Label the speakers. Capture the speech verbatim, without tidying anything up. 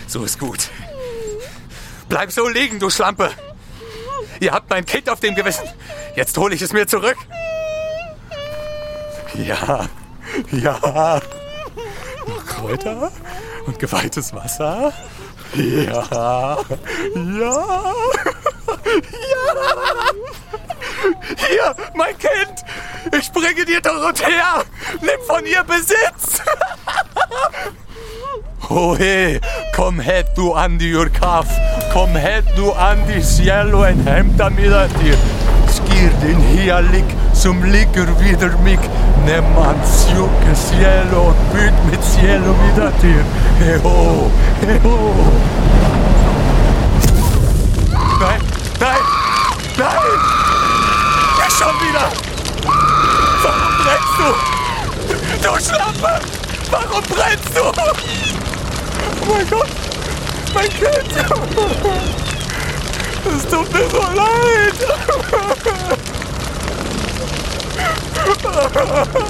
Speaker 1: So ist gut. Bleib so liegen, du Schlampe. Ihr habt mein Kind auf dem Gewissen. Jetzt hole ich es mir zurück. Ja, ja. Kräuter und geweihtes Wasser. Ja, ja, ja. Hier, mein Kind. Ich bringe dir Dorothea. Nimm von ihr Besitz. Ohe, kom het du an die Urkaf. Kom het du an die cielo en hämta mida dir. Skir din hialik som ligger vidare mig. Nämman sjuke cielo och bygg mitt cielo vida dir. Heho, heho. Nein, nein, nein. Ja, schon wieder. Warum brennst du? Du Schlampe. Warum brennst du? Oh mein Gott. Mein Kind. Es tut mir so leid.